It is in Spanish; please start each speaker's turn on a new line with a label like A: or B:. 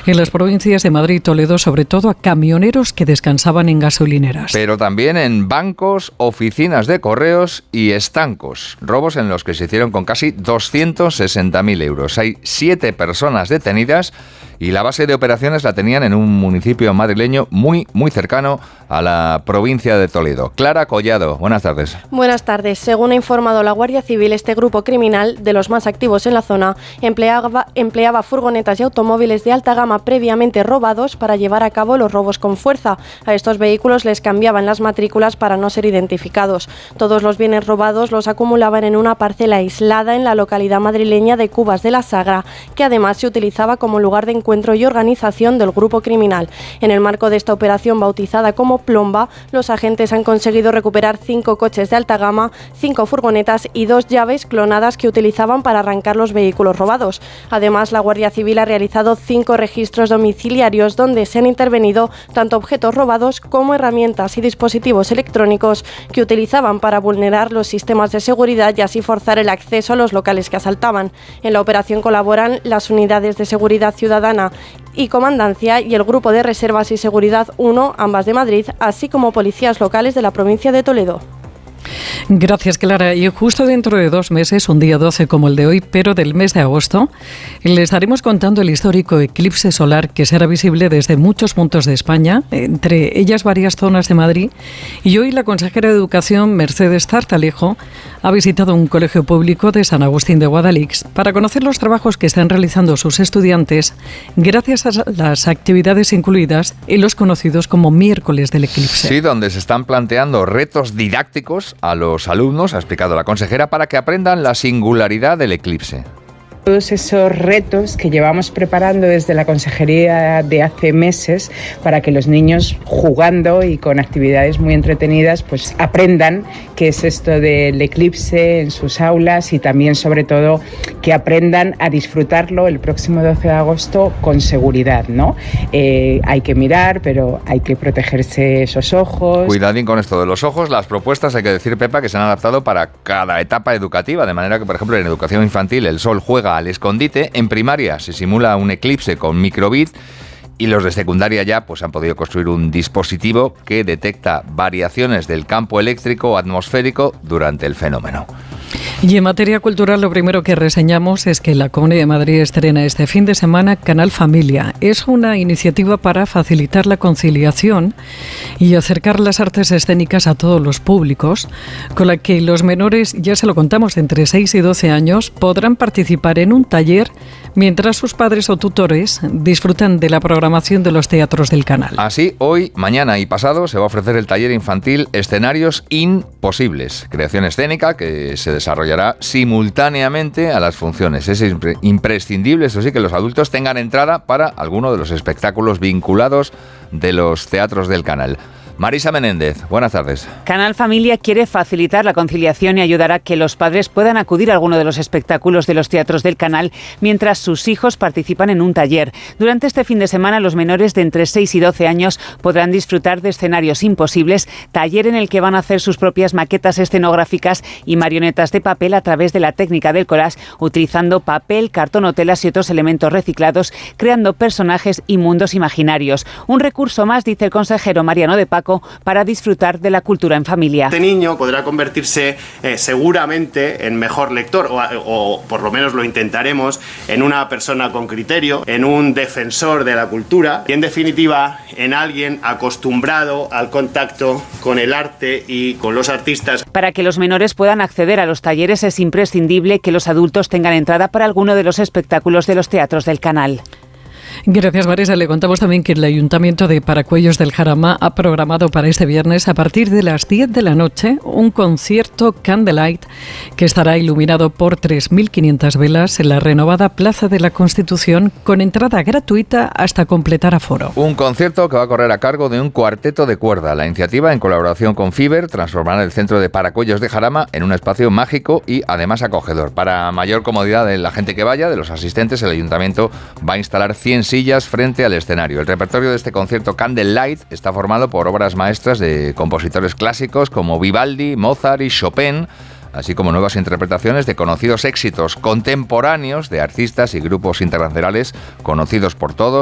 A: en las provincias de Madrid y Toledo, sobre todo a camioneros que descansaban en gasolineras.
B: Pero también en bancos, oficinas de correos y estancos. Robos en los que se hicieron con casi 260.000 euros. Hay 7 personas detenidas y la base de operaciones la tenían en un municipio madrileño muy cercano a la provincia de Toledo. Clara Collado, buenas tardes.
C: Buenas tardes. Según ha informado la Guardia Civil, este grupo criminal, de los más activos en la zona, empleaba furgonetas y automóviles de alta gama previamente robados para llevar a cabo los robos con fuerza. A estos vehículos les cambiaban las matrículas para no ser identificados. Todos los bienes robados los acumulaban en una parcela aislada en la localidad madrileña de Cubas de la Sagra, que además se utilizaba como lugar de encuentro y organización del grupo criminal. En el marco de esta operación bautizada como Plomba, los agentes han conseguido recuperar 5 coches de alta gama, 5 furgonetas y 2 llaves clonadas que utilizaban para arrancar los vehículos robados. Además, la Guardia Civil ha realizado 5 registros domiciliarios donde se han intervenido tanto objetos robados como herramientas y dispositivos electrónicos que utilizaban para vulnerar los sistemas de seguridad y así forzar el acceso a los locales que asaltaban. En la operación colaboran las unidades de seguridad ciudadana y Comandancia y el Grupo de Reservas y Seguridad 1, ambas de Madrid, así como policías locales de la provincia de Toledo.
A: Gracias, Clara. Y justo dentro de 2 meses, un día 12 como el de hoy, pero del mes de agosto, le estaremos contando el histórico eclipse solar que será visible desde muchos puntos de España, entre ellas varias zonas de Madrid. Y hoy la consejera de Educación, Mercedes Zarzalejo, ha visitado un colegio público de San Agustín de Guadalix para conocer los trabajos que están realizando sus estudiantes gracias a las actividades incluidas en los conocidos como miércoles del eclipse.
B: Sí, donde se están planteando retos didácticos a los alumnos, ha explicado la consejera, para que aprendan la singularidad del eclipse.
D: Todos esos retos que llevamos preparando desde la consejería de hace meses para que los niños, jugando y con actividades muy entretenidas, pues aprendan qué es esto del eclipse en sus aulas y también, sobre todo, que aprendan a disfrutarlo el próximo 12 de agosto con seguridad, ¿no? Hay que mirar, pero hay que protegerse esos ojos.
B: Cuidadín con esto de los ojos. Las propuestas, hay que decir, Pepa, que se han adaptado para cada etapa educativa, de manera que, por ejemplo, en educación infantil el sol juega al escondite, en primaria se simula un eclipse con microbit y los de secundaria ya pues han podido construir un dispositivo que detecta variaciones del campo eléctrico o atmosférico durante el fenómeno.
A: Y en materia cultural, lo primero que reseñamos es que la Comunidad de Madrid estrena este fin de semana Canal Familia. Es una iniciativa para facilitar la conciliación y acercar las artes escénicas a todos los públicos, con la que los menores, ya se lo contamos, de entre 6 y 12 años, podrán participar en un taller mientras sus padres o tutores disfrutan de la programación de los teatros del canal.
B: Así, hoy, mañana y pasado se va a ofrecer el taller infantil Escenarios Imposibles, creación escénica que se desarrollará simultáneamente a las funciones. Es imprescindible, eso sí, que los adultos tengan entrada para alguno de los espectáculos vinculados de los teatros del canal. Marisa Menéndez, buenas tardes.
E: Canal Familia quiere facilitar la conciliación y ayudar a que los padres puedan acudir a alguno de los espectáculos de los teatros del canal mientras sus hijos participan en un taller. Durante este fin de semana, los menores de entre 6 y 12 años podrán disfrutar de Escenarios Imposibles, taller en el que van a hacer sus propias maquetas escenográficas y marionetas de papel a través de la técnica del collage, utilizando papel, cartón o telas y otros elementos reciclados, creando personajes y mundos imaginarios. Un recurso más, dice el consejero Mariano de Paco, para disfrutar de la cultura en familia.
F: Este niño podrá convertirse seguramente en mejor lector o por lo menos lo intentaremos, en una persona con criterio, en un defensor de la cultura y en definitiva en alguien acostumbrado al contacto con el arte y con los artistas.
E: Para que los menores puedan acceder a los talleres es imprescindible que los adultos tengan entrada para alguno de los espectáculos de los teatros del canal.
A: Gracias, Marisa. Le contamos también que el Ayuntamiento de Paracuellos del Jarama ha programado para este viernes, a partir de las 10 de la noche, un concierto Candlelight que estará iluminado por 3.500 velas en la renovada Plaza de la Constitución, con entrada gratuita hasta completar aforo.
B: Un concierto que va a correr a cargo de un cuarteto de cuerda. La iniciativa, en colaboración con Fiber, transformará el centro de Paracuellos de Jarama en un espacio mágico y además acogedor. Para mayor comodidad de la gente que vaya, de los asistentes, el Ayuntamiento va a instalar 100 sillas frente al escenario. El repertorio de este concierto Candlelight está formado por obras maestras de compositores clásicos como Vivaldi, Mozart y Chopin, así como nuevas interpretaciones de conocidos éxitos contemporáneos de artistas y grupos internacionales conocidos por todos.